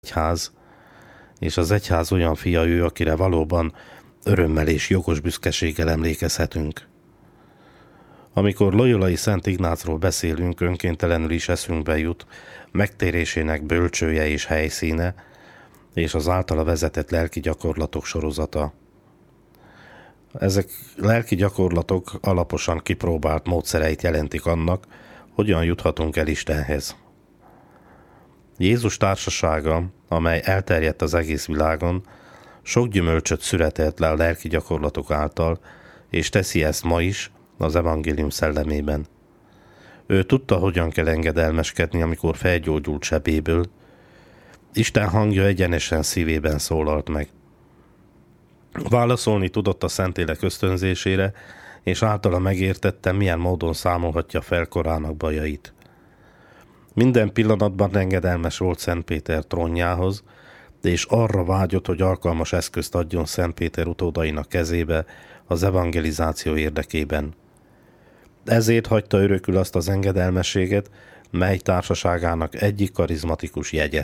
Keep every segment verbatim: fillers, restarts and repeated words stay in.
egyház, és az egyház olyan fia ő, akire valóban örömmel és jogos büszkeséggel emlékezhetünk. Amikor loyolai Szent Ignácról beszélünk, önkéntelenül is eszünkbe jut megtérésének bölcsője és helyszíne, és az általa vezetett lelki gyakorlatok sorozata. Ezek lelki gyakorlatok alaposan kipróbált módszereit jelentik annak, hogyan juthatunk el Istenhez. Jézus társasága, amely elterjedt az egész világon, sok gyümölcsöt született le a lelki gyakorlatok által, és teszi ezt ma is az evangélium szellemében. Ő tudta, hogyan kell engedelmeskedni, amikor felgyógyult sebéből. Isten hangja egyenesen szívében szólalt meg. Válaszolni tudott a Szentlélek ösztönzésére, és általa megértette, milyen módon számolhatja fel korának bajait. Minden pillanatban engedelmes volt Szent Péter trónjához, és arra vágyott, hogy alkalmas eszközt adjon Szent Péter utódainak kezébe az evangelizáció érdekében. Ezért hagyta örökül azt az engedelmességet, mely társaságának egyik karizmatikus jegye.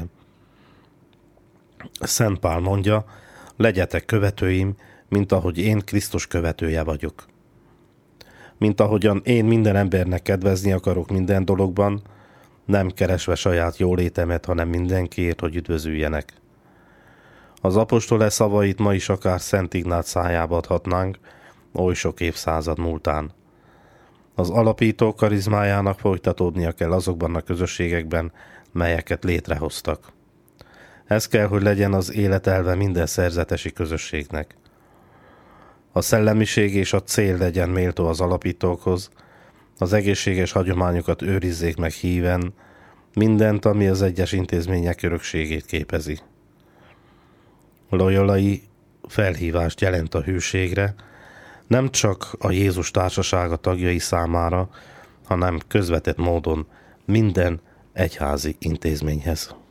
Szent Pál mondja, legyetek követőim, mint ahogy én Krisztus követője vagyok. Mint ahogyan én minden embernek kedvezni akarok minden dologban, nem keresve saját jólétemet, hanem mindenkiért, hogy üdvözüljenek. Az apostol e szavait ma is akár Szent Ignác szájába adhatnánk, oly sok évszázad múltán. Az alapító karizmájának folytatódnia kell azokban a közösségekben, melyeket létrehoztak. Ez kell, hogy legyen az életelve minden szerzetesi közösségnek. A szellemiség és a cél legyen méltó az alapítókhoz, az egészséges hagyományokat őrizzék meg híven, mindent, ami az egyes intézmények örökségét képezi. Loyolai felhívást jelent a hűségre, nem csak a Jézus társasága tagjai számára, hanem közvetett módon minden egyházi intézményhez.